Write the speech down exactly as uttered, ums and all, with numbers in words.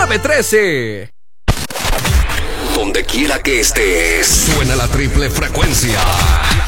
nueve trece. Donde quiera que estés, suena la triple frecuencia.